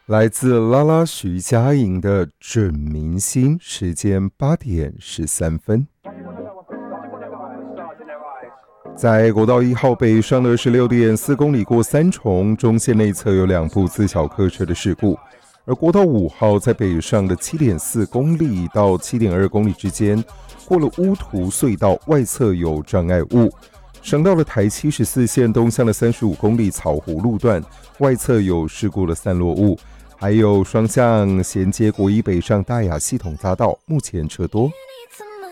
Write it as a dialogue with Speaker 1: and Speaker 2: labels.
Speaker 1: 来自拉拉徐佳莹的《准明星》，时间8:13。在国道1号北上的16.4公里过三重，中线内侧有2部自小客车的事故，而国道5号在北上的7.4公里到7.2公里之间，过了乌涂隧道外侧有障碍物。省道的台74线东向的35公里草湖路段外侧有事故的散落物，还有双向衔接国一北上大雅系统匝道，目前车多。